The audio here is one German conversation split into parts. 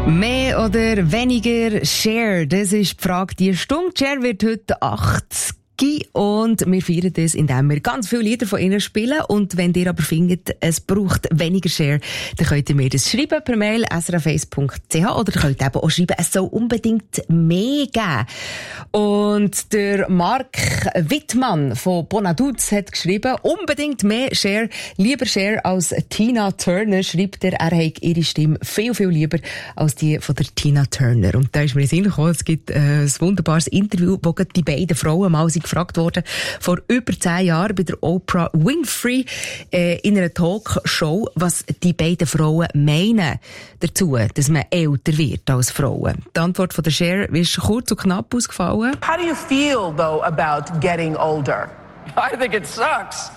Mehr oder weniger Cher? Das ist die Frage. Die Stunde Cher wird heute 80. Und wir feiern das, indem wir ganz viele Lieder von ihnen spielen. Und wenn ihr aber findet, es braucht weniger Cher, dann könnt ihr mir das schreiben per Mail srf1.ch oder ihr könnt eben auch schreiben, es soll unbedingt mehr geben. Und der Mark Wittmann von Bonaduz hat geschrieben, unbedingt mehr Cher, lieber Cher als Tina Turner, schreibt er. Er hat ihre Stimme viel, viel lieber als die von der Tina Turner. Und da ist mir in den Sinn gekommen, es gibt ein wunderbares Interview, wo die beiden Frauen mal gefragt worden, vor über 10 Jahren bei der Oprah Winfrey in einer Talkshow, was die beiden Frauen meinen dazu, dass man älter wird als Frauen. Die Antwort von der Cher ist kurz und knapp ausgefallen. How do you feel, though, about getting older? I think it sucks.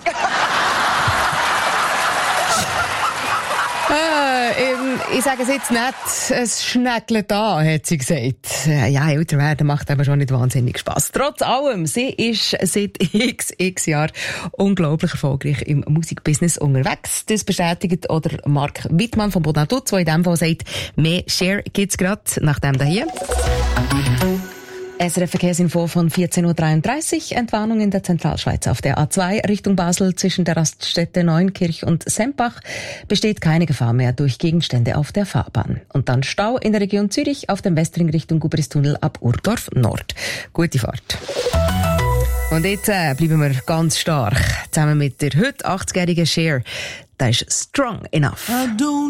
Ich sage es jetzt nicht, es schneckelt an, hat sie gesagt. Ja, älter werden macht aber schon nicht wahnsinnig Spass. Trotz allem, sie ist seit x Jahren unglaublich erfolgreich im Musikbusiness unterwegs. Das bestätigt oder Mark Wittmann von Bonaduz, der in dem Fall sagt, mehr Cher gibt's gerade nach dem hier. SRF-Verkehrsinfo von 14.33 Uhr. Entwarnung in der Zentralschweiz auf der A2 Richtung Basel zwischen der Raststätte Neunkirch und Sempach besteht keine Gefahr mehr durch Gegenstände auf der Fahrbahn. Und dann Stau in der Region Zürich auf dem Westring Richtung Gubristunnel ab Urdorf Nord. Gute Fahrt. Und jetzt bleiben wir ganz stark zusammen mit der heute 80-jährigen Cher. Das ist Strong Enough.